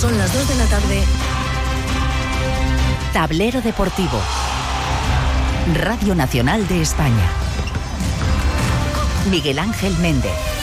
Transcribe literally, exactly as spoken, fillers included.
Son las dos de la tarde. Tablero Deportivo. Radio Nacional de España. Miguel Ángel Méndez.